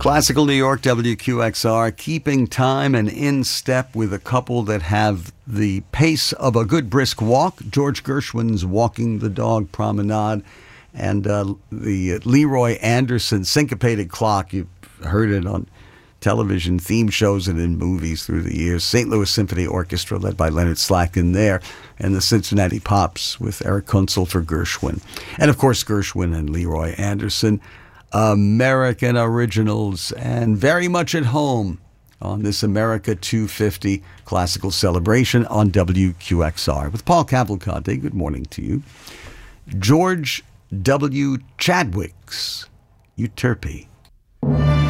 Classical New York, WQXR, keeping time and in step with a couple that have the pace of a good brisk walk. George Gershwin's Walking the Dog Promenade and the Leroy Anderson Syncopated Clock. You've heard it on television, theme shows, and in movies through the years. St. Louis Symphony Orchestra, led by Leonard Slatkin there, and the Cincinnati Pops with Eric Kunzel for Gershwin. And, of course, Gershwin and Leroy Anderson, American originals, and very much at home on this America 250 Classical Celebration on WQXR. With Paul Cavalcante, good morning to you. George W. Chadwick's Euterpe.